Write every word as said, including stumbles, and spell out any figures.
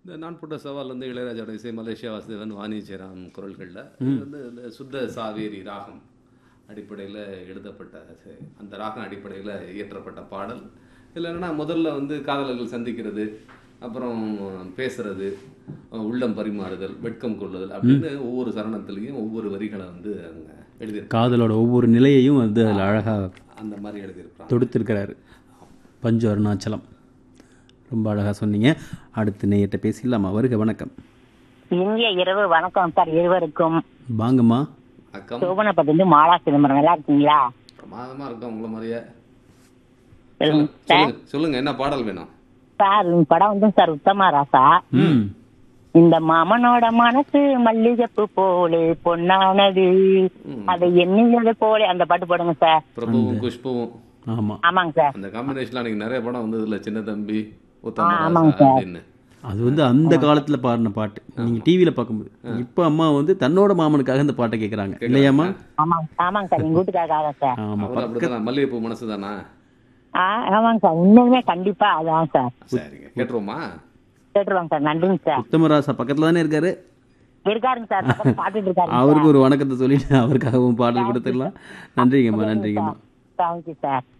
இந்த நான் போட்ட சவால் வந்து இளையராஜாவோட இசை, மலேசியா வாசுதேவன், வாணி ஜெயராம் குரல்களில் இது வந்து இந்த சுத்த சாவேரி ராகம் அடிப்படையில் எழுதப்பட்ட ச- அந்த ராகம் அடிப்படையில் இயற்றப்பட்ட பாடல். இதில் என்னென்னா முதல்ல வந்து காதலர்கள் சந்திக்கிறது, அப்புறம் பேசுறது, அஹ் உள்ளம் பரிமாறுதல், வெட்கம் கொள்ளுதல் அப்படின்னு ஒவ்வொரு சரணத்துலேயும் ஒவ்வொரு வரிகளை வந்து அவங்க எழுதியிருக்காங்க. காதலோட ஒவ்வொரு நிலையையும் வந்து அதில் அழகாக அந்த மாதிரி எழுதியிருப்பாங்க. தொடுத்திருக்கிறாரு பஞ்சு அருணாச்சலம். ரொம்ப அழகாக சொன்னீங்க. அடுத்து நேயர்கிட்ட பேசிடலாமா? வருக, வணக்கம். இந்திய இரவு வணக்கம் சார் இருவருக்கும். வாங்கம்மா. அக்கம் சோபனப்பட்டு மாலா சிதம்பரம், நல்லா இருக்கீங்களா? பிரமாதமாக இருக்கும் உங்களை மாதிரியே. சொல்லுங்க சார். சொல்லுங்க சொல்லுங்க என்ன பாடல் வேணும்? சார் இந்த படம் வந்து சார் உத்தமா ராசா. ம் இந்த மாமனோட மனசு மல்லிகைப்பூ போலே பொன்னானது, அதை எண்ணியது போலே, அந்த பாட்டு போடுங்க சார். பிரபுவும் குஷ்புவும். ஆமாம். ஆமாங்க சார். அந்த காம்பினேஷன்ல அன்னைக்கு நிறைய படம் வந்தது இல்லை, சின்ன தம்பி, ஆ, உத்தம ஆமாங்க ராசா சார். அப்படின்னு. அது வந்து அந்த காலத்தில் பாடின பாட்டு. நீங்கள் டிவியில் பார்க்கும்போது இப்போ அம்மா வந்து தன்னோட மாமனுக்காக இந்த பாட்டை கேட்குறாங்க இல்லையாம்மா? ஆமாங்க ஆமாங்க சார், எங்க வீட்டுக்காக சார். ஆமாம். அவரும் அப்படித்தானா? மல்லிகைப்பூ மனசு தானா? ஆ ஆமாங்க சார், உண்மையுமே கண்டிப்பா அதான் சார். சரிங்க, கேட்டுருவோமா? கேட்டுருவாங்க சார். நன்றிங்க சார். உத்தமராசா பக்கத்தில் தானே இருக்காரு. இருக்காருங்க சார், பக்கத்துல பாத்துட்டு இருக்காருங்க அவருக்கு ஒரு வணக்கத்தை சொல்லிட்டு அவருக்காகவும் பாடல் கொடுத்துடலாம். நன்றிங்கம்மா, நன்றிங்கம்மா. சார். Thank you sir.